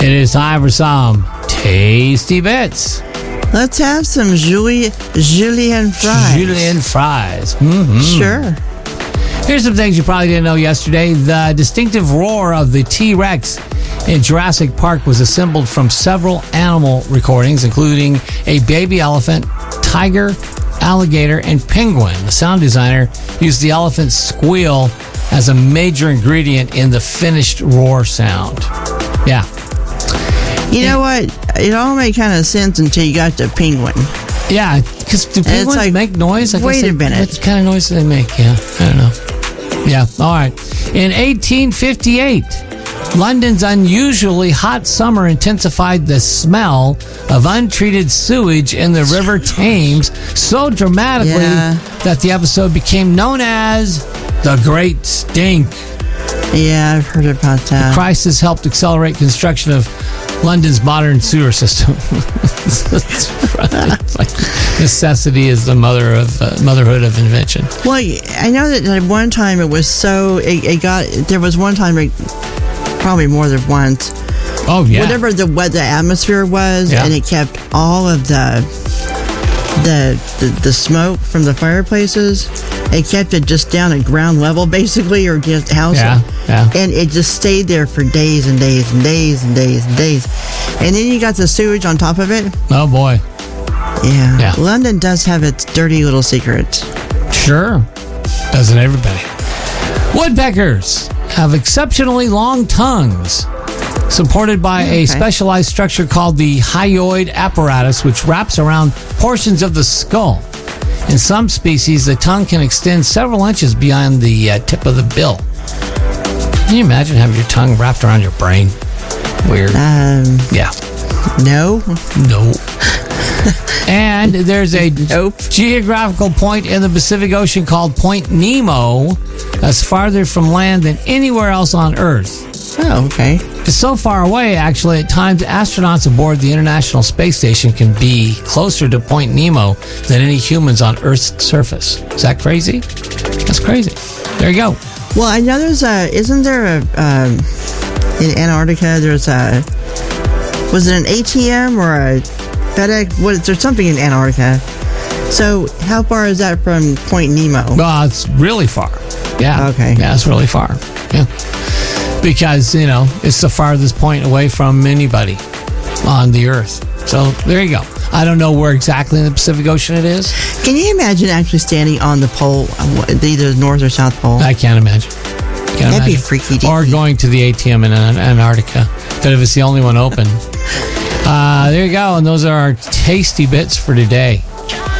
It is time for some tasty bits. Let's have some julienne fries. Julienne fries. Mm-hmm. Sure. Here's some things you probably didn't know yesterday. The distinctive roar of the T-Rex in Jurassic Park was assembled from several animal recordings, including a baby elephant, tiger, alligator, and penguin. The sound designer used the elephant's squeal as a major ingredient in the finished roar sound. Yeah. You know what? It all made kind of sense until you got the penguin. Yeah, because do penguins make noise? Wait a minute. What kind of noise do they make? Yeah, I don't know. Yeah, all right. In 1858, London's unusually hot summer intensified the smell of untreated sewage in the River Thames so dramatically that the episode became known as the Great Stink. Yeah, I've heard about that. The crisis helped accelerate construction of London's modern sewer system. Like necessity is the motherhood of invention. Well, I know that at one time it was so there was one time, probably more than once. Oh yeah. Whatever the atmosphere was, and it kept all of the smoke from the fireplaces. It kept it just down at ground level, basically, or just house. Yeah. And it just stayed there for days and days and days and days and days. And then you got the sewage on top of it. Oh boy. Yeah. London does have its dirty little secrets. Sure. Doesn't everybody? Woodpeckers have exceptionally long tongues, supported by a specialized structure called the hyoid apparatus, which wraps around portions of the skull. In some species, the tongue can extend several inches beyond the tip of the bill. Can you imagine having your tongue wrapped around your brain? Weird. Yeah. No. And there's a geographical point in the Pacific Ocean called Point Nemo that's farther from land than anywhere else on Earth. Oh, okay. It's so far away, actually, at times astronauts aboard the International Space Station can be closer to Point Nemo than any humans on Earth's surface. Is that crazy? That's crazy. There you go. Well, I know there's isn't there in Antarctica, there's was it an ATM or a FedEx? There's something in Antarctica. So how far is that from Point Nemo? Well, it's really far. Yeah. Okay. Yeah, it's really far. Yeah. Because, it's the farthest point away from anybody on the Earth. So there you go. I don't know where exactly in the Pacific Ocean it is. Can you imagine actually standing on the pole, either North or South Pole? I can't imagine. That'd be freaky. Or going to the ATM in Antarctica. But if it's the only one open. There you go. And those are our tasty bits for today.